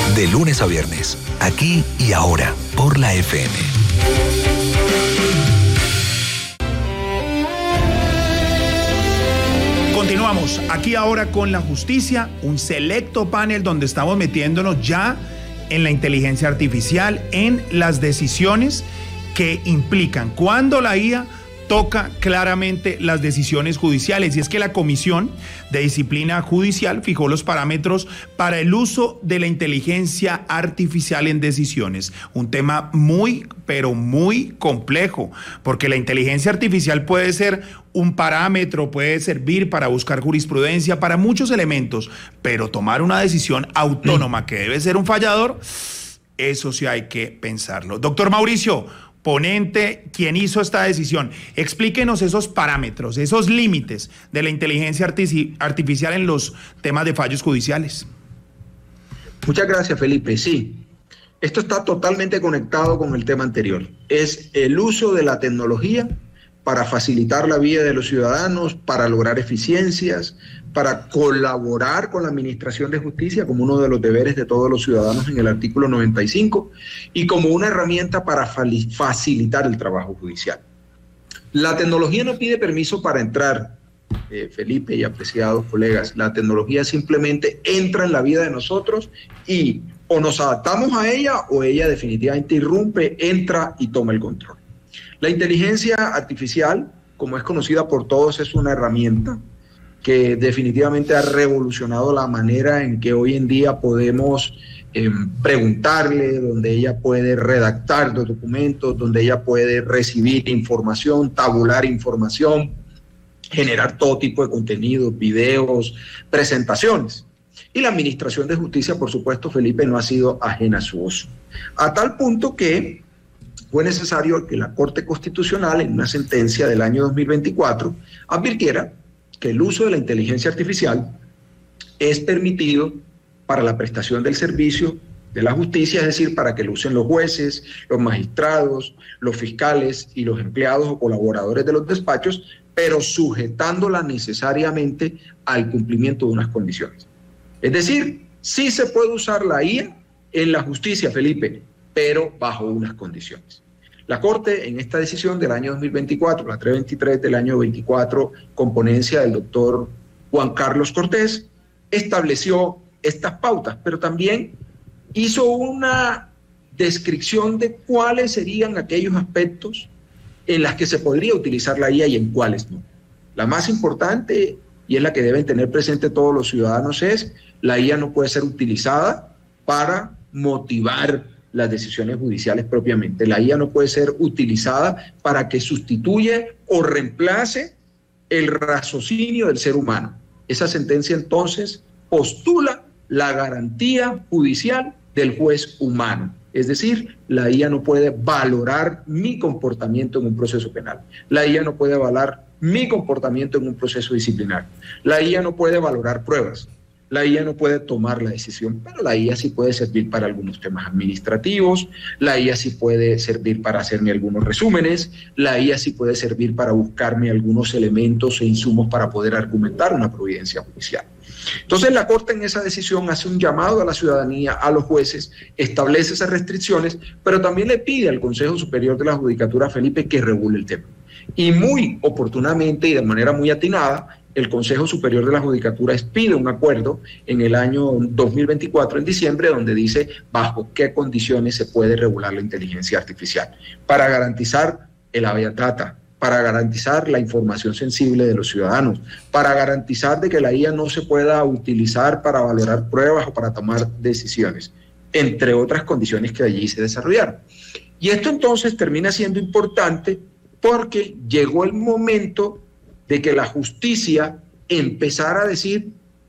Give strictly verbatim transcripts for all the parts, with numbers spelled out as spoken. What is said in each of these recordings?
De lunes a viernes, aquí y ahora, por la F M. Continuamos aquí ahora con la justicia, un selecto panel donde estamos metiéndonos ya en la inteligencia artificial, en las decisiones que implican cuando la I A toca claramente las decisiones judiciales. Y es que la Comisión de Disciplina Judicial fijó los parámetros para el uso de la inteligencia artificial en decisiones. Un tema muy, pero muy complejo, porque la inteligencia artificial puede ser un parámetro, puede servir para buscar jurisprudencia, para muchos elementos, pero tomar una decisión autónoma que debe ser un fallador, eso sí hay que pensarlo. Doctor Mauricio, ponente, quien hizo esta decisión, explíquenos esos parámetros, esos límites de la inteligencia artifici- artificial en los temas de fallos judiciales. Muchas gracias, Felipe. Sí, esto está totalmente conectado con el tema anterior. Es el uso de la tecnología para facilitar la vida de los ciudadanos, para lograr eficiencias, para colaborar con la administración de justicia como uno de los deberes de todos los ciudadanos en el artículo noventa y cinco y como una herramienta para facilitar el trabajo judicial. La tecnología no pide permiso para entrar, eh, Felipe y apreciados colegas. La tecnología simplemente entra en la vida de nosotros y o nos adaptamos a ella o ella definitivamente irrumpe, entra y toma el control. La inteligencia artificial, como es conocida por todos, es una herramienta que definitivamente ha revolucionado la manera en que hoy en día podemos eh, preguntarle, donde ella puede redactar los documentos, donde ella puede recibir información, tabular información, generar todo tipo de contenidos, videos, presentaciones. Y la Administración de Justicia, por supuesto, Felipe, no ha sido ajena a su uso. A tal punto que fue necesario que la Corte Constitucional, en una sentencia del año dos mil veinticuatro, advirtiera que el uso de la inteligencia artificial es permitido para la prestación del servicio de la justicia, es decir, para que lo usen los jueces, los magistrados, los fiscales y los empleados o colaboradores de los despachos, pero sujetándola necesariamente al cumplimiento de unas condiciones. Es decir, sí se puede usar la I A en la justicia, Felipe, pero bajo unas condiciones. La Corte, en esta decisión del año dos mil veinticuatro, la trescientos veintitrés del año veinticuatro, con ponencia del doctor Juan Carlos Cortés, estableció estas pautas, pero también hizo una descripción de cuáles serían aquellos aspectos en los que se podría utilizar la I A y en cuáles no. La más importante, y es la que deben tener presente todos los ciudadanos, es la I A no puede ser utilizada para motivar las decisiones judiciales propiamente. La I A no puede ser utilizada para que sustituya o reemplace el raciocinio del ser humano. Esa sentencia entonces postula la garantía judicial del juez humano. Es decir, la I A no puede valorar mi comportamiento en un proceso penal. La I A no puede valorar mi comportamiento en un proceso disciplinario. La I A no puede valorar pruebas. La I A no puede tomar la decisión, pero la I A sí puede servir para algunos temas administrativos, la I A sí puede servir para hacerme algunos resúmenes, la I A sí puede servir para buscarme algunos elementos e insumos para poder argumentar una providencia judicial. Entonces la Corte en esa decisión hace un llamado a la ciudadanía, a los jueces, establece esas restricciones, pero también le pide al Consejo Superior de la Judicatura, Felipe, que regule el tema. Y muy oportunamente y de manera muy atinada, el Consejo Superior de la Judicatura expide un acuerdo en el año dos mil veinticuatro, en diciembre, donde dice bajo qué condiciones se puede regular la inteligencia artificial para garantizar el habeas data, para garantizar la información sensible de los ciudadanos, para garantizar de que la I A no se pueda utilizar para valorar pruebas o para tomar decisiones, entre otras condiciones que allí se desarrollaron. Y esto entonces termina siendo importante porque llegó el momento de que la justicia empezara a decir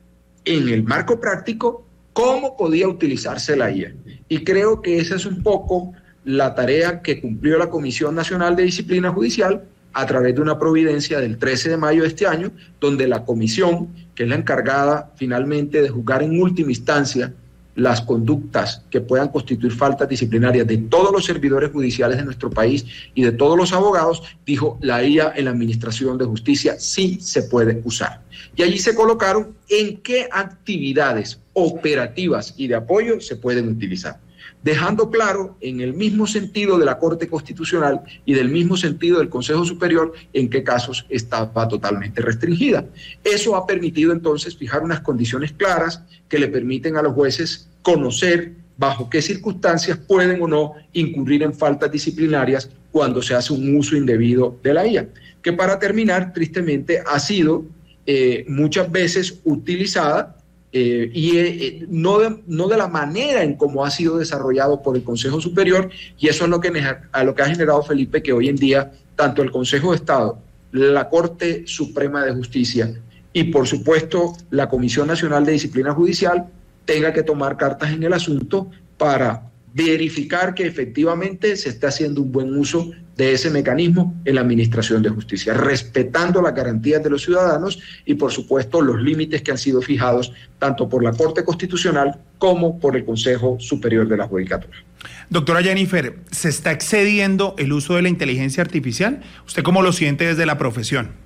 en el marco práctico cómo podía utilizarse la I A. Y creo que esa es un poco la tarea que cumplió la Comisión Nacional de Disciplina Judicial a través de una providencia del trece de mayo de este año, donde la comisión, que es la encargada finalmente de juzgar en última instancia las conductas que puedan constituir faltas disciplinarias de todos los servidores judiciales de nuestro país y de todos los abogados, dijo la I A en la Administración de Justicia sí se puede usar. Y allí se colocaron en qué actividades operativas y de apoyo se pueden utilizar, dejando claro en el mismo sentido de la Corte Constitucional y del mismo sentido del Consejo Superior en qué casos estaba totalmente restringida. Eso ha permitido entonces fijar unas condiciones claras que le permiten a los jueces conocer bajo qué circunstancias pueden o no incurrir en faltas disciplinarias cuando se hace un uso indebido de la I A, que para terminar, tristemente, ha sido eh, muchas veces utilizada Eh, y eh, no, de, no de la manera en cómo ha sido desarrollado por el Consejo Superior, y eso es lo que, a lo que ha generado, Felipe, que hoy en día tanto el Consejo de Estado, la Corte Suprema de Justicia y por supuesto la Comisión Nacional de Disciplina Judicial tenga que tomar cartas en el asunto para verificar que efectivamente se está haciendo un buen uso de ese mecanismo en la Administración de Justicia, respetando las garantías de los ciudadanos y, por supuesto, los límites que han sido fijados tanto por la Corte Constitucional como por el Consejo Superior de la Judicatura. Doctora Jennifer, ¿se está excediendo el uso de la inteligencia artificial? ¿Usted cómo lo siente desde la profesión?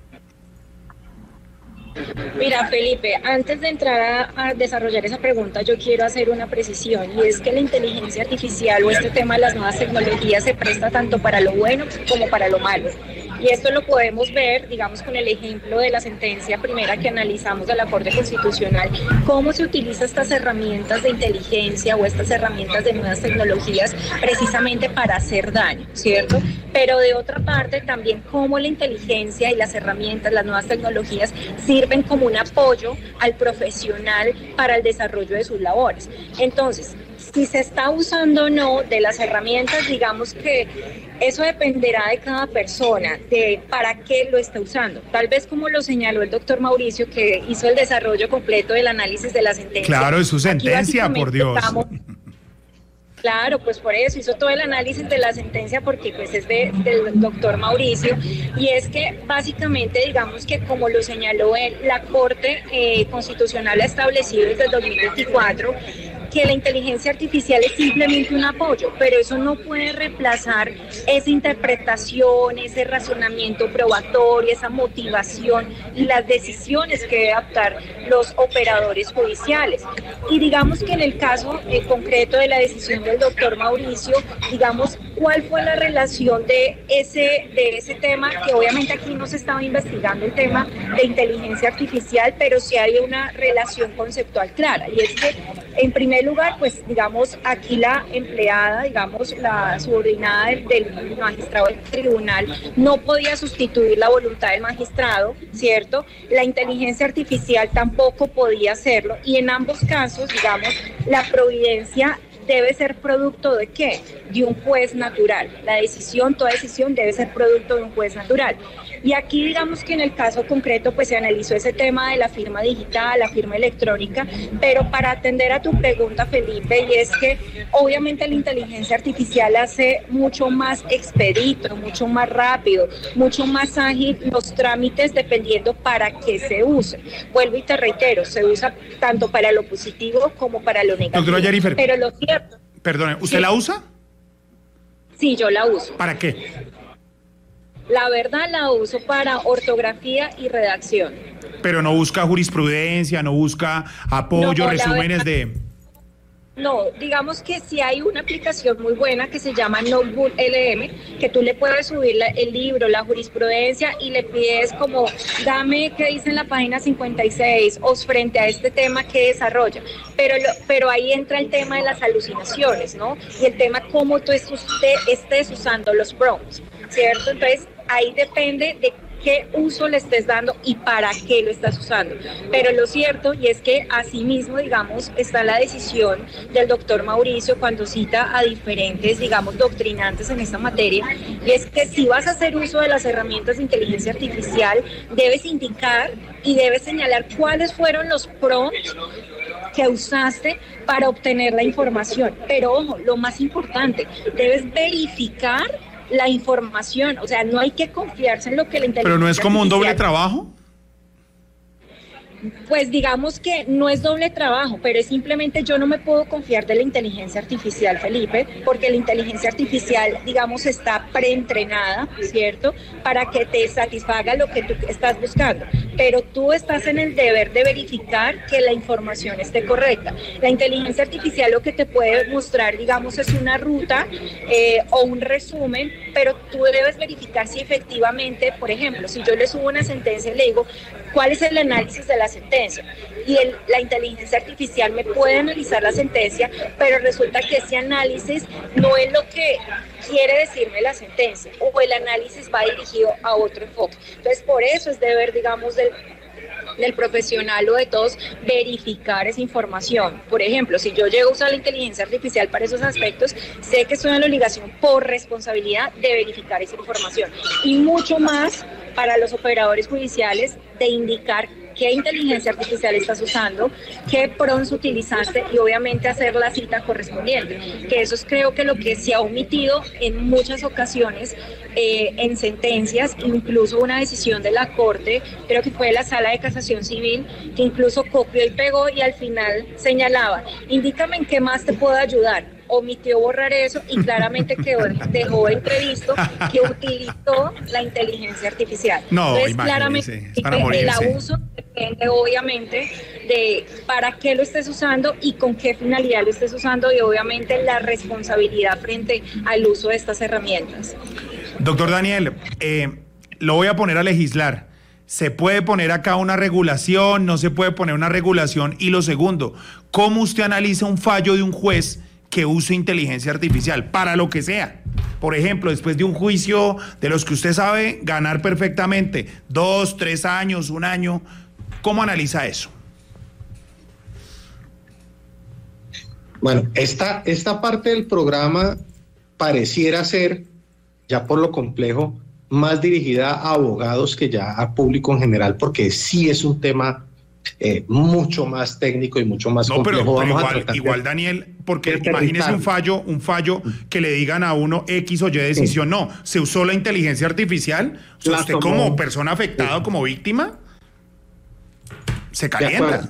Mira, Felipe, antes de entrar a, a desarrollar esa pregunta, yo quiero hacer una precisión, y es que la inteligencia artificial o este tema de las nuevas tecnologías se presta tanto para lo bueno como para lo malo. Y esto lo podemos ver, digamos, con el ejemplo de la sentencia primera que analizamos de la Corte Constitucional, cómo se utilizan estas herramientas de inteligencia o estas herramientas de nuevas tecnologías precisamente para hacer daño, ¿cierto? Pero de otra parte también cómo la inteligencia y las herramientas, las nuevas tecnologías sirven como un apoyo al profesional para el desarrollo de sus labores. Entonces, si se está usando o no de las herramientas, digamos que eso dependerá de cada persona, de para qué lo está usando. Tal vez como lo señaló el doctor Mauricio, que hizo el desarrollo completo del análisis de la sentencia. Claro, es su sentencia, por Dios. Estamos, claro, pues por eso hizo todo el análisis de la sentencia, porque pues es de, del doctor Mauricio, y es que básicamente digamos que como lo señaló él, la Corte eh, Constitucional ha establecido desde el dos mil veinticuatro que la inteligencia artificial es simplemente un apoyo, pero eso no puede reemplazar esa interpretación, ese razonamiento probatorio, esa motivación y las decisiones que deben adoptar los operadores judiciales. Y digamos que en el caso eh, concreto de la decisión del doctor Mauricio, digamos, ¿cuál fue la relación de ese, de ese tema? Que obviamente aquí no se estaba investigando el tema de inteligencia artificial, pero sí hay una relación conceptual clara, y es que en primer lugar, pues digamos, aquí la empleada, digamos, la subordinada del, del magistrado del tribunal no podía sustituir la voluntad del magistrado, ¿cierto? La inteligencia artificial tampoco podía hacerlo, y en ambos casos, digamos, la providencia debe ser producto de ¿qué? De un juez natural. La decisión, toda decisión debe ser producto de un juez natural. Y aquí digamos que en el caso concreto pues se analizó ese tema de la firma digital, la firma electrónica, pero para atender a tu pregunta, Felipe, y es que obviamente la inteligencia artificial hace mucho más expedito, mucho más rápido, mucho más ágil los trámites dependiendo para qué se use. Vuelvo y te reitero, se usa tanto para lo positivo como para lo negativo. Doctora Jennifer, pero lo cierto... Perdone, ¿usted sí la usa? Sí, yo la uso. ¿Para qué? La verdad la uso para ortografía y redacción. Pero no busca jurisprudencia, no busca apoyo, no, resúmenes de... No, digamos que sí hay una aplicación muy buena que se llama Notebook L M, que tú le puedes subir la, el libro, la jurisprudencia, y le pides como, dame qué dice en la página cincuenta y seis, o frente a este tema que desarrolla. Pero, lo, pero ahí entra el tema de las alucinaciones, ¿no? Y el tema cómo tú estés, estés usando los prompts, ¿cierto? Entonces, ahí depende de qué uso le estés dando y para qué lo estás usando. Pero lo cierto, y es que asimismo, digamos, está la decisión del doctor Mauricio cuando cita a diferentes, digamos, doctrinantes en esta materia, y es que si vas a hacer uso de las herramientas de inteligencia artificial, debes indicar y debes señalar cuáles fueron los prompts que usaste para obtener la información. Pero ojo, lo más importante, debes verificar la información, o sea, no hay que confiarse en lo que la inteligencia... ¿Pero no es como un doble trabajo? Pues digamos que no es doble trabajo, pero es simplemente yo no me puedo confiar de la inteligencia artificial, Felipe, porque la inteligencia artificial, digamos, está preentrenada, ¿cierto?, para que te satisfaga lo que tú estás buscando, pero tú estás en el deber de verificar que la información esté correcta. La inteligencia artificial lo que te puede mostrar, digamos, es una ruta eh, o un resumen, pero tú debes verificar si efectivamente, por ejemplo, si yo le subo una sentencia y le digo, ¿cuál es el análisis de la sentencia? Y el, la inteligencia artificial me puede analizar la sentencia, pero resulta que ese análisis no es lo que quiere decirme la sentencia, o el análisis va dirigido a otro enfoque. Entonces, por eso es deber, digamos, del del profesional o de todos verificar esa información. Por ejemplo, si yo llego a usar la inteligencia artificial para esos aspectos, sé que estoy en la obligación por responsabilidad de verificar esa información, y mucho más para los operadores judiciales de indicar qué inteligencia artificial estás usando, qué prompts utilizaste y obviamente hacer la cita correspondiente, que eso es creo que lo que se ha omitido en muchas ocasiones eh, en sentencias, incluso una decisión de la Corte, creo que fue de la Sala de Casación Civil, que incluso copió y pegó y al final señalaba, indícame en qué más te puedo ayudar. Omitió borrar eso y claramente quedó, dejó entrevisto que utilizó la inteligencia artificial. No, entonces claramente el abuso depende obviamente de para qué lo estés usando y con qué finalidad lo estés usando, y obviamente la responsabilidad frente al uso de estas herramientas. Doctor Daniel, eh, lo voy a poner a legislar. ¿Se puede poner acá una regulación? ¿No se puede poner una regulación? Y lo segundo, ¿cómo usted analiza un fallo de un juez que use inteligencia artificial para lo que sea? Por ejemplo, después de un juicio de los que usted sabe ganar perfectamente, dos, tres años, un año, ¿cómo analiza eso? Bueno, esta, esta parte del programa pareciera ser, ya por lo complejo, más dirigida a abogados que ya a público en general, porque sí es un tema Eh, mucho más técnico y mucho más no, complejo. pero, pero Vamos igual, a igual de, Daniel, porque imagínese un fallo, un fallo que le digan a uno X o Y decisión, sí. No, se usó la inteligencia artificial, o sea, usted tomó. Como persona afectada, sí. Como víctima, se calienta.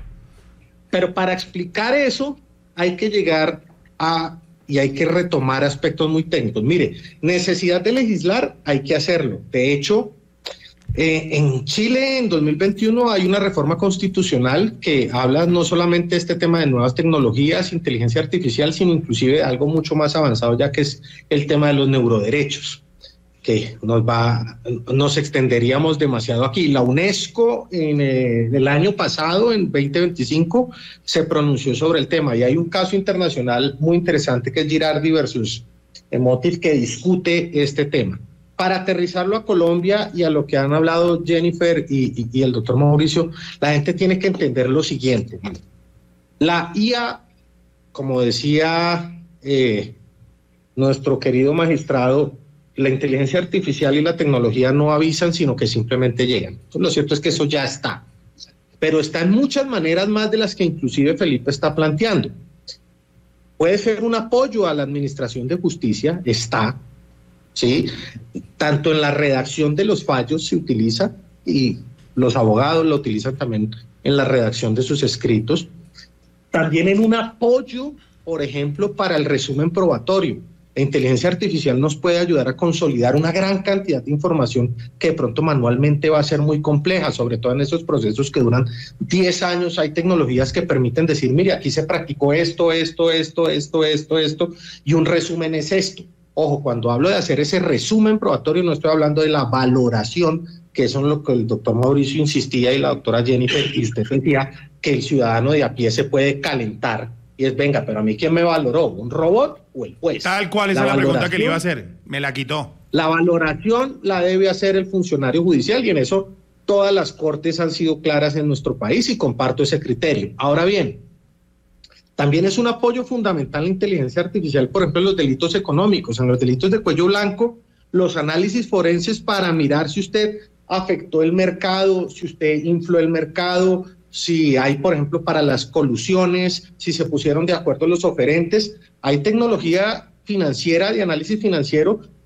Pero para explicar eso hay que llegar a, y hay que retomar aspectos muy técnicos. Mire, necesidad de legislar, hay que hacerlo. De hecho, Eh, en Chile en dos mil veintiuno hay una reforma constitucional que habla no solamente de este tema de nuevas tecnologías, inteligencia artificial, sino inclusive de algo mucho más avanzado, ya que es el tema de los neuroderechos, que nos va, nos extenderíamos demasiado aquí. La UNESCO en eh, el año pasado, en veinte veinticinco, se pronunció sobre el tema, y hay un caso internacional muy interesante que es Girardi versus Emotiv, que discute este tema. Para aterrizarlo a Colombia y a lo que han hablado Jennifer y, y, y el doctor Mauricio, la gente tiene que entender lo siguiente. La I A, como decía eh, nuestro querido magistrado, la inteligencia artificial y la tecnología no avisan, sino que simplemente llegan. Entonces, lo cierto es que eso ya está, pero está en muchas maneras más de las que inclusive Felipe está planteando. Puede ser un apoyo a la administración de justicia, está, ¿sí? Tanto en la redacción de los fallos se utiliza, y los abogados lo utilizan también en la redacción de sus escritos. También en un apoyo, por ejemplo, para el resumen probatorio. La inteligencia artificial nos puede ayudar a consolidar una gran cantidad de información que de pronto manualmente va a ser muy compleja, sobre todo en esos procesos que duran diez años. Hay tecnologías que permiten decir, mire, aquí se practicó esto, esto, esto, esto, esto, esto, y un resumen es esto. Ojo, cuando hablo de hacer ese resumen probatorio, no estoy hablando de la valoración, que eso es lo que el doctor Mauricio insistía y la doctora Jennifer, y usted decía que el ciudadano de a pie se puede calentar, y es, venga, pero a mí ¿quién me valoró? ¿Un robot o el juez? Tal cual, esa es la pregunta que le iba a hacer, me la quitó. La valoración la debe hacer el funcionario judicial, y en eso todas las cortes han sido claras en nuestro país, y comparto ese criterio. Ahora bien, también es un apoyo fundamental la inteligencia artificial, por ejemplo, en los delitos económicos, en los delitos de cuello blanco, los análisis forenses para mirar si usted afectó el mercado, si usted infló el mercado, si hay, por ejemplo, para las colusiones, si se pusieron de acuerdo los oferentes. Hay tecnología financiera, de análisis financiero,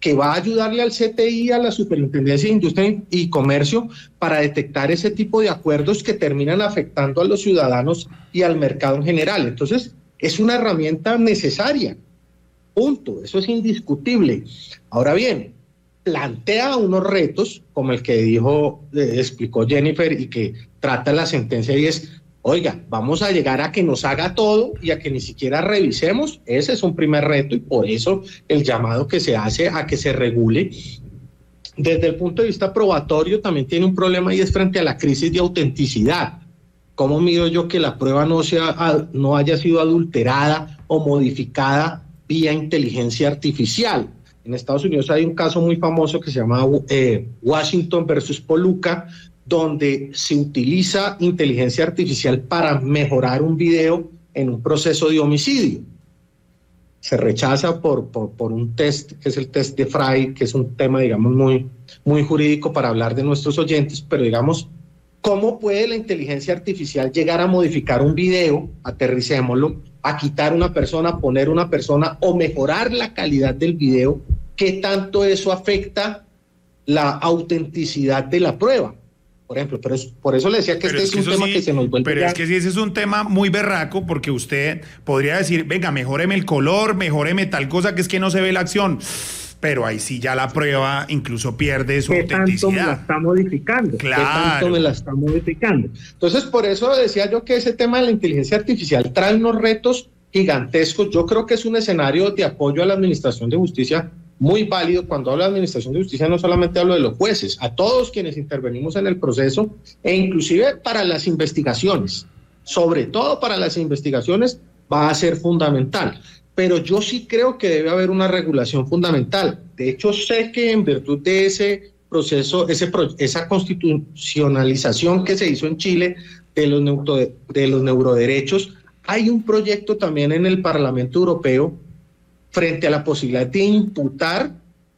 que va a ayudarle al C T I, a la Superintendencia de Industria y Comercio, para detectar ese tipo de acuerdos que terminan afectando a los ciudadanos y al mercado en general. Entonces, es una herramienta necesaria. Punto. Eso es indiscutible. Ahora bien, plantea unos retos, como el que dijo, eh, explicó Jennifer y que trata la sentencia, y es, oiga, vamos a llegar a que nos haga todo y a que ni siquiera revisemos. Ese es un primer reto y por eso el llamado que se hace a que se regule. Desde el punto de vista probatorio también tiene un problema y es frente a la crisis de autenticidad. ¿Cómo mido yo que la prueba no, sea, no haya sido adulterada o modificada vía inteligencia artificial? En Estados Unidos hay un caso muy famoso que se llama eh, Washington versus Poluca, donde se utiliza inteligencia artificial para mejorar un video en un proceso de homicidio. Se rechaza por, por, por un test, que es el test de Frey, que es un tema, digamos, muy, muy jurídico para hablar de nuestros oyentes, pero digamos, ¿cómo puede la inteligencia artificial llegar a modificar un video, aterricémoslo, a quitar una persona, poner una persona o mejorar la calidad del video? ¿Qué tanto eso afecta la autenticidad de la prueba? Por ejemplo, pero es, por eso le decía que pero este es, es que un tema sí, que se nos vuelve. Pero ya... es que sí, ese es un tema muy berraco, porque usted podría decir, venga, mejóreme el color, mejóreme tal cosa, que es que no se ve la acción. Pero ahí sí ya la prueba incluso pierde su ¿Qué autenticidad. tanto me la está modificando? Claro. ¿Qué tanto me la está modificando? Entonces, por eso decía yo que ese tema de la inteligencia artificial trae unos retos gigantescos. Yo creo que es un escenario de apoyo a la Administración de Justicia muy válido. Cuando hablo de Administración de Justicia no solamente hablo de los jueces, a todos quienes intervenimos en el proceso e inclusive para las investigaciones, sobre todo para las investigaciones va a ser fundamental. Pero yo sí creo que debe haber una regulación fundamental. De hecho, sé que en virtud de ese proceso, ese pro, esa constitucionalización que se hizo en Chile de los, neuro, de los neuroderechos, hay un proyecto también en el Parlamento Europeo frente a la posibilidad de imputar,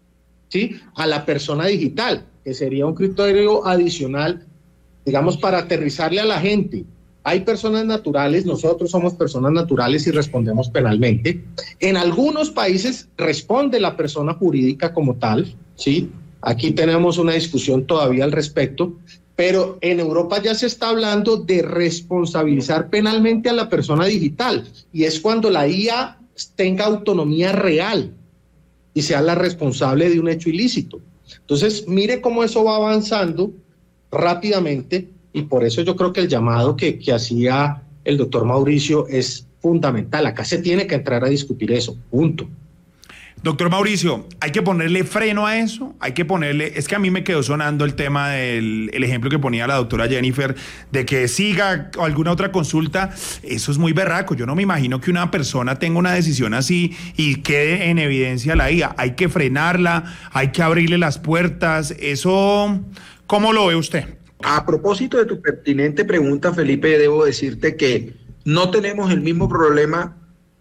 ¿sí?, a la persona digital, que sería un criterio adicional, digamos, para aterrizarle a la gente. Hay personas naturales, nosotros somos personas naturales y respondemos penalmente. En algunos países responde la persona jurídica como tal, ¿sí? Aquí tenemos una discusión todavía al respecto, pero en Europa ya se está hablando de responsabilizar penalmente a la persona digital, y es cuando la I A tenga autonomía real y sea la responsable de un hecho ilícito. Entonces, mire cómo eso va avanzando rápidamente, y por eso yo creo que el llamado que, que hacía el doctor Mauricio es fundamental. Acá se tiene que entrar a discutir eso, punto. Doctor Mauricio, hay que ponerle freno a eso, hay que ponerle, es que a mí me quedó sonando el tema del el ejemplo que ponía la doctora Jennifer, de que siga alguna otra consulta. Eso es muy berraco. Yo no me imagino que una persona tenga una decisión así y quede en evidencia la I A. Hay que frenarla, hay que abrirle las puertas. Eso, ¿cómo lo ve usted? A propósito de tu pertinente pregunta, Felipe, debo decirte que no tenemos el mismo problema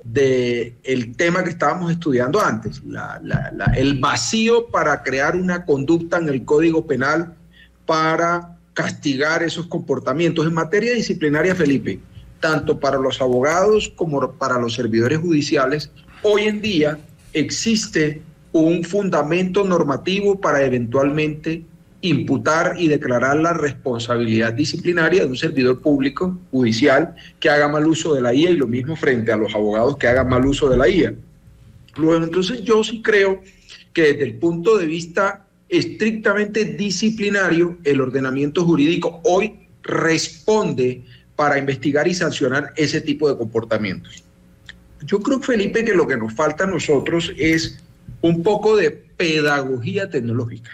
de el tema que estábamos estudiando antes, la, la, la, el vacío para crear una conducta en el Código Penal para castigar esos comportamientos. En materia disciplinaria, Felipe, tanto para los abogados como para los servidores judiciales, hoy en día existe un fundamento normativo para eventualmente imputar y declarar la responsabilidad disciplinaria de un servidor público judicial que haga mal uso de la I A, y lo mismo frente a los abogados que hagan mal uso de la I A. Luego, entonces yo sí creo que desde el punto de vista estrictamente disciplinario, el ordenamiento jurídico hoy responde para investigar y sancionar ese tipo de comportamientos. Yo creo, Felipe, que lo que nos falta a nosotros es un poco de pedagogía tecnológica.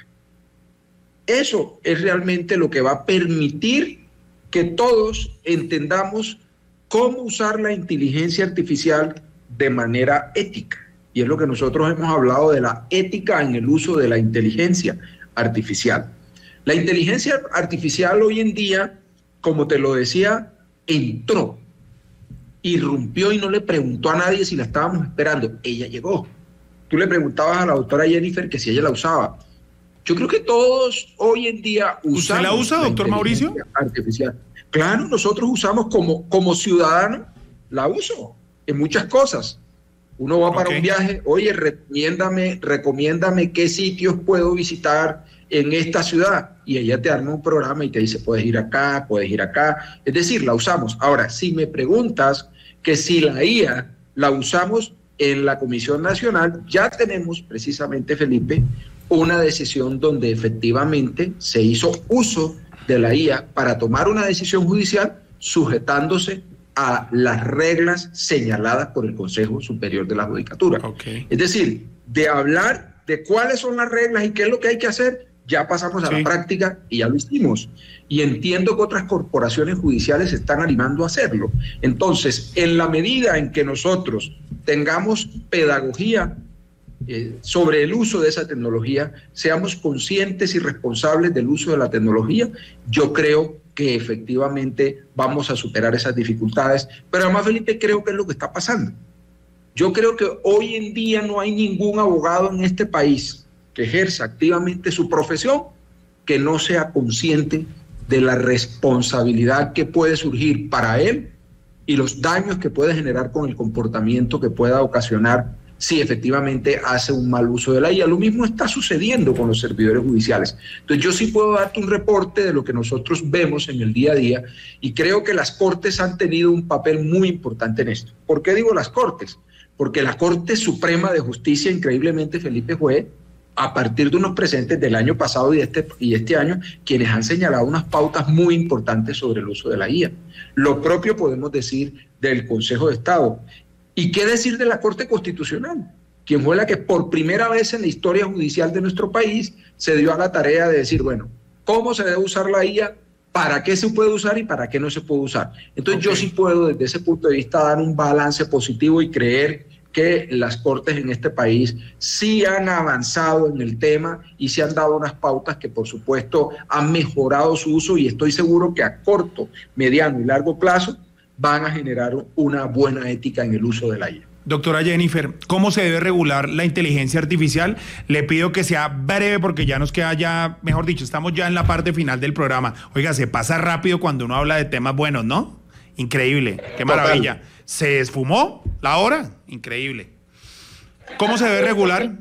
Eso es realmente lo que va a permitir que todos entendamos cómo usar la inteligencia artificial de manera ética. Y es lo que nosotros hemos hablado de la ética en el uso de la inteligencia artificial. La inteligencia artificial hoy en día, como te lo decía, entró, irrumpió y no le preguntó a nadie si la estábamos esperando. Ella llegó. Tú le preguntabas a la doctora Jennifer que si ella la usaba. Yo creo que todos hoy en día usamos. ¿Usted la usa, doctor Mauricio? Artificial. Claro, nosotros usamos como, como ciudadano, la uso en muchas cosas. Uno va para Okay. un viaje, oye, recomiéndame, recomiéndame qué sitios puedo visitar en esta ciudad, y ella te arma un programa y te dice, puedes ir acá, puedes ir acá. Es decir, la usamos. Ahora, si me preguntas que si la I A la usamos en la Comisión Nacional, ya tenemos precisamente, Felipe, una decisión donde efectivamente se hizo uso de la I A para tomar una decisión judicial sujetándose a las reglas señaladas por el Consejo Superior de la Judicatura. Okay. Es decir, de hablar de cuáles son las reglas y qué es lo que hay que hacer, ya pasamos a Sí. la práctica y ya lo hicimos. Y entiendo que otras corporaciones judiciales se están animando a hacerlo. Entonces, en la medida en que nosotros tengamos pedagogía eh, sobre el uso de esa tecnología, seamos conscientes y responsables del uso de la tecnología, yo creo que efectivamente vamos a superar esas dificultades. Pero además, Felipe, creo que es lo que está pasando. Yo creo que hoy en día no hay ningún abogado en este país que ejerza activamente su profesión que no sea consciente de la responsabilidad que puede surgir para él y los daños que puede generar con el comportamiento que pueda ocasionar si efectivamente hace un mal uso de la I A. Lo mismo está sucediendo con los servidores judiciales. Entonces yo sí puedo darte un reporte de lo que nosotros vemos en el día a día, y creo que las Cortes han tenido un papel muy importante en esto. ¿Por qué digo las Cortes? Porque la Corte Suprema de Justicia, increíblemente, Felipe, fue a partir de unos presentes del año pasado y este, y este año, quienes han señalado unas pautas muy importantes sobre el uso de la I A. Lo propio podemos decir del Consejo de Estado. ¿Y qué decir de la Corte Constitucional? Quien fue la que por primera vez en la historia judicial de nuestro país se dio a la tarea de decir, bueno, ¿cómo se debe usar la I A? ¿Para qué se puede usar y para qué no se puede usar? Entonces okay. yo sí puedo desde ese punto de vista dar un balance positivo y creer que las Cortes en este país sí han avanzado en el tema y se han dado unas pautas que por supuesto han mejorado su uso, y estoy seguro que a corto, mediano y largo plazo van a generar una buena ética en el uso de la I A. Doctora Jennifer, ¿cómo se debe regular la inteligencia artificial? Le pido que sea breve porque ya nos queda ya, mejor dicho, estamos ya en la parte final del programa. Oiga, se pasa rápido cuando uno habla de temas buenos, ¿no? Increíble, qué maravilla. Total. Se esfumó la hora, increíble. ¿Cómo se debe regular?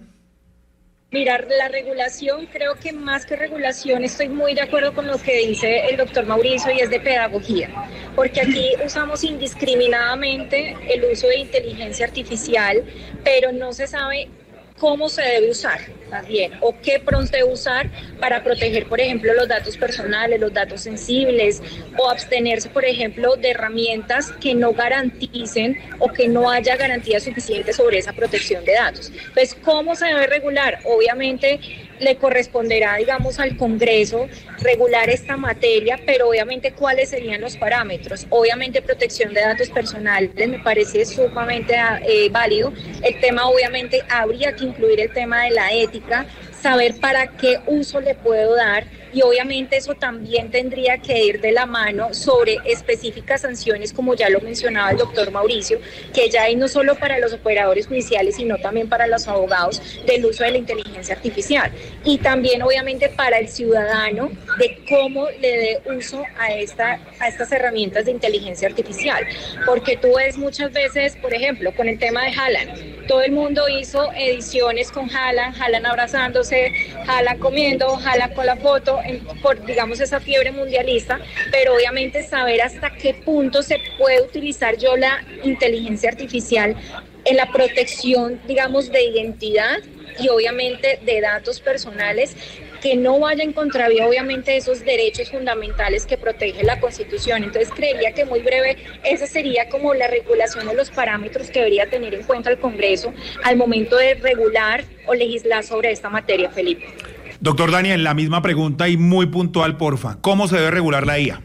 Mira, la regulación, creo que más que regulación, estoy muy de acuerdo con lo que dice el doctor Mauricio, y es de pedagogía, porque aquí usamos indiscriminadamente el uso de inteligencia artificial, pero no se sabe cómo se debe usar, más bien, o qué pronto debe usar para proteger, por ejemplo, los datos personales, los datos sensibles, o abstenerse, por ejemplo, de herramientas que no garanticen o que no haya garantía suficiente sobre esa protección de datos. Entonces, ¿cómo se debe regular? Obviamente le corresponderá, digamos, al Congreso regular esta materia, pero obviamente cuáles serían los parámetros. Obviamente protección de datos personales me parece sumamente eh, válido. El tema, obviamente, habría que incluir el tema de la ética, saber para qué uso le puedo dar, y obviamente eso también tendría que ir de la mano sobre específicas sanciones, como ya lo mencionaba el doctor Mauricio, que ya hay no solo para los operadores judiciales, sino también para los abogados, del uso de la inteligencia artificial, y también obviamente para el ciudadano de cómo le dé uso a, esta, a estas herramientas de inteligencia artificial, porque tú ves muchas veces, por ejemplo, con el tema de Haaland, todo el mundo hizo ediciones con Haaland, Haaland abrazándose, Haaland comiendo, Haaland con la foto, en, por digamos esa fiebre mundialista, pero obviamente saber hasta qué punto se puede utilizar yo la inteligencia artificial en la protección, digamos, de identidad y obviamente de datos personales, que no vaya en contravía obviamente esos derechos fundamentales que protege la Constitución. Entonces creería que muy breve esa sería como la regulación de los parámetros que debería tener en cuenta el Congreso al momento de regular o legislar sobre esta materia, Felipe. Doctor Daniel, la misma pregunta y muy puntual, porfa. ¿Cómo se debe regular la I A?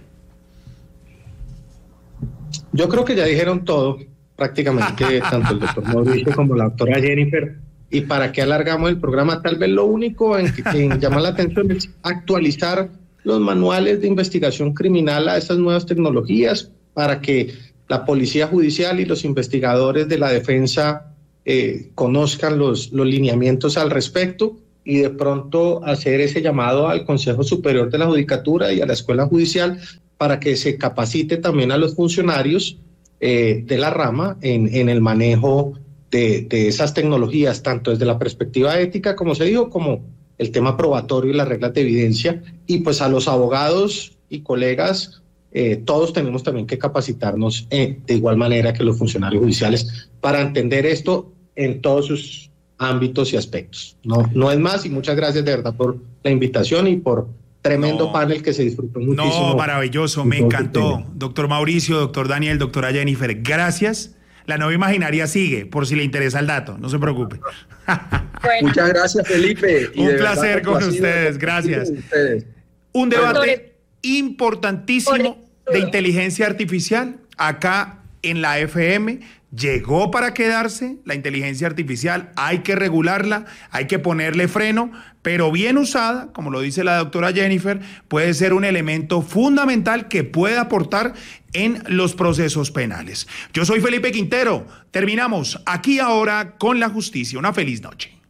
Yo creo que ya dijeron todo, prácticamente, tanto el doctor Mauricio como la doctora Jennifer. ¿Y para qué alargamos el programa? Tal vez lo único en que, que llama la atención es actualizar los manuales de investigación criminal a estas nuevas tecnologías para que la policía judicial y los investigadores de la defensa eh, conozcan los, los lineamientos al respecto, y de pronto hacer ese llamado al Consejo Superior de la Judicatura y a la Escuela Judicial para que se capacite también a los funcionarios eh, de la rama en, en el manejo de, de esas tecnologías, tanto desde la perspectiva ética, como se dijo, como el tema probatorio y las reglas de evidencia. Y pues a los abogados y colegas, eh, todos tenemos también que capacitarnos eh, de igual manera que los funcionarios judiciales para entender esto en todos sus ámbitos y aspectos. No, no es más, y muchas gracias de verdad por la invitación y por tremendo no, panel que se disfrutó muchísimo. No, maravilloso, me encantó. Doctor Mauricio, doctor Daniel, doctora Jennifer, gracias. La nueva imaginaria sigue, por si le interesa el dato, no se preocupe. Bueno. Muchas gracias, Felipe. Y un placer con ustedes, gracias. Ustedes. Un debate importantísimo de inteligencia artificial acá en la F M. Llegó para quedarse la inteligencia artificial, hay que regularla, hay que ponerle freno, pero bien usada, como lo dice la doctora Jennifer, puede ser un elemento fundamental que puede aportar en los procesos penales. Yo soy Felipe Quintero, terminamos Aquí Ahora con la Justicia. Una feliz noche.